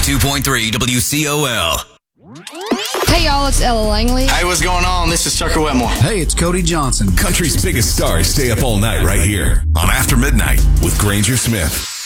92.3 WCOL. Hey, y'all, it's Ella Langley. Hey, what's going on? This is Tucker Wetmore. Hey, it's Cody Johnson. Country's biggest stars stay up all night right here on After Midnight with Granger Smith.